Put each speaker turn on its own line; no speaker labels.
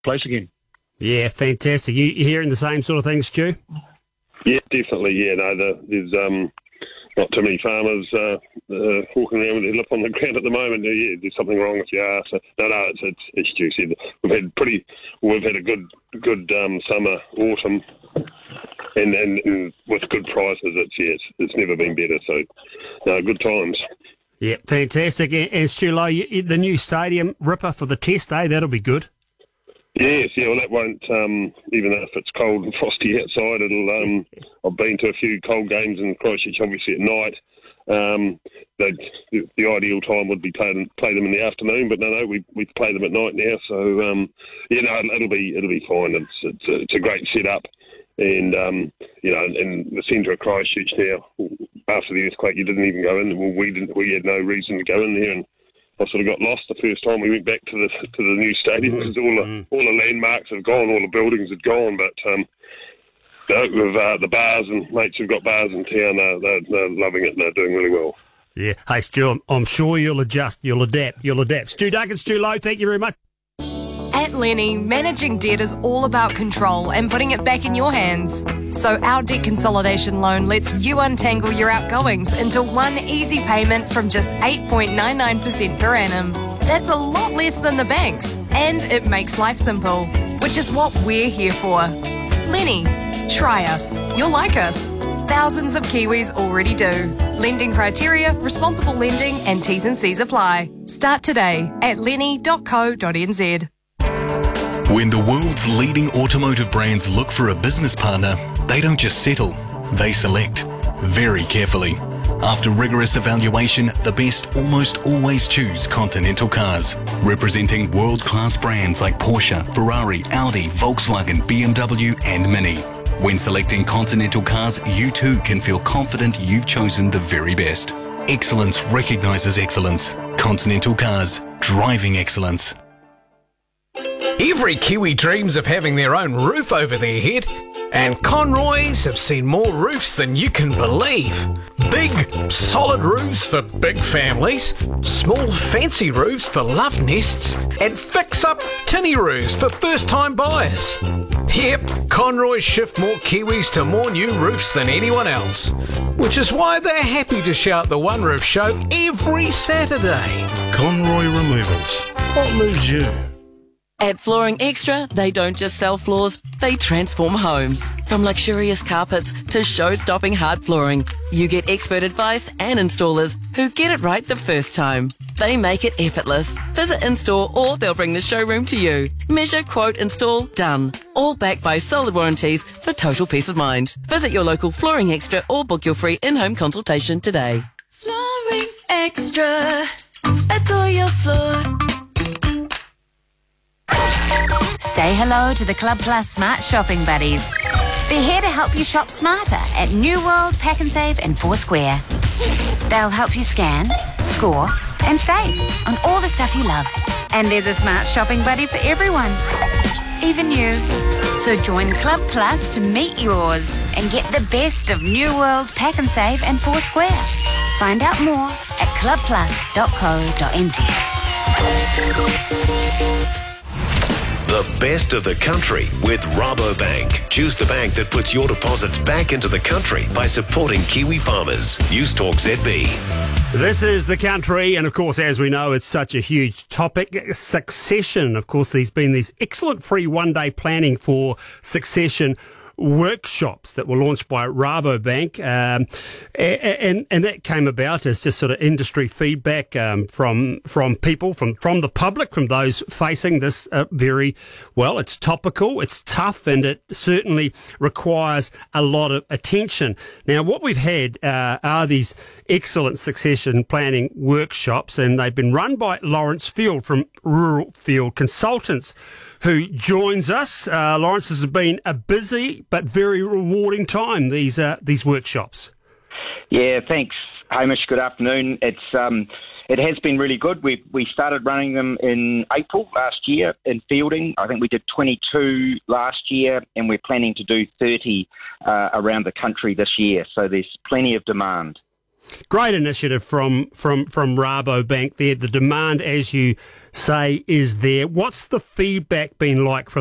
place again.
Yeah, fantastic. You hearing the same sort of things, Stu?
Yeah, definitely. Yeah, no, there's not too many farmers walking around with their lip on the ground at the moment. Yeah, there's something wrong with your arse. No, it's Stu said. We've had a good summer, autumn, and with good prices. It's never been better. So, no, good times.
Yeah, fantastic. And Stu Lowe, the new stadium ripper for the Test Day, that'll be good.
Yes, yeah, well, that won't, even if it's cold and frosty outside, I've been to a few cold games in Christchurch, obviously at night. The ideal time would be play them in the afternoon, but no, we play them at night now, so, it'll be fine. It's a great setup, and, in the centre of Christchurch now, after the earthquake, you didn't even go in. Well, we had no reason to go in there, and I sort of got lost the first time we went back to the new stadium because all the landmarks have gone, all the buildings had gone. But with the bars and mates who've got bars in town, they're loving it and they're doing really well.
Yeah. Hey, Stu, I'm sure you'll adjust, you'll adapt. Stu Duncan, Stu Lowe, thank you very much.
At Lenny, managing debt is all about control and putting it back in your hands. So our debt consolidation loan lets you untangle your outgoings into one easy payment from just 8.99% per annum. That's a lot less than the banks, and it makes life simple, which is what we're here for. Lenny, try us. You'll like us. Thousands of Kiwis already do. Lending criteria, responsible lending and T's and C's apply. Start today at lenny.co.nz.
When the world's leading automotive brands look for a business partner, they don't just settle, they select very carefully. After rigorous evaluation, the best almost always choose Continental Cars, representing world-class brands like Porsche, Ferrari, Audi, Volkswagen, BMW and Mini. When selecting Continental Cars, you too can feel confident you've chosen the very best. Excellence recognises excellence. Continental Cars, driving excellence.
Every Kiwi dreams of having their own roof over their head, and Conroys have seen more roofs than you can believe. Big, solid roofs for big families, small, fancy roofs for love nests, and fix-up tinny roofs for first-time buyers. Yep, Conroys shift more Kiwis to more new roofs than anyone else, which is why they're happy to shout the One Roof Show every Saturday.
Conroy Removals. What moves you?
At Flooring Extra, they don't just sell floors, they transform homes. From luxurious carpets to show-stopping hard flooring, you get expert advice and installers who get it right the first time. They make it effortless. Visit in-store or they'll bring the showroom to you. Measure, quote, install, done. All backed by solid warranties for total peace of mind. Visit your local Flooring Extra or book your free in-home consultation today.
Flooring Extra. Adore your floor.
Say hello to the Club Plus Smart Shopping Buddies. They're here to help you shop smarter at New World, Pack and Save and Foursquare. They'll help you scan, score and save on all the stuff you love. And there's a smart shopping buddy for everyone, even you. So join Club Plus to meet yours and get the best of New World, Pack and Save and Foursquare. Find out more at clubplus.co.nz.
The best of the country with Rabobank. Choose the bank that puts your deposits back into the country by supporting Kiwi farmers. News Talk ZB.
This is the country, and of course, as we know, it's such a huge topic. Succession, of course, there's been these excellent free one-day planning for succession workshops that were launched by Rabobank, and that came about as just sort of industry feedback from people, from the public, from those facing this it's topical, it's tough, and it certainly requires a lot of attention. Now, what we've had are these excellent succession planning workshops, and they've been run by Lawrence Field from Rural Field Consultants, who joins us. Lawrence, has been a busy but very rewarding time, these workshops.
Yeah, thanks, Hamish. Good afternoon. It has been really good. We started running them in April last year in Fielding. I think we did 22 last year, and we're planning to do 30 around the country this year. So there's plenty of demand.
Great initiative from Rabobank there. The demand, as you say, is there. What's the feedback been like from